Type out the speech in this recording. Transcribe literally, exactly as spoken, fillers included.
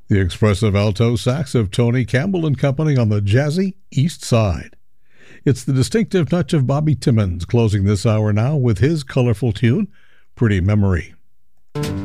The expressive alto sax of Tony Campbell and Company on the jazzy East Side. It's the distinctive touch of Bobby Timmons closing this hour now with his colorful tune, Pretty Memory.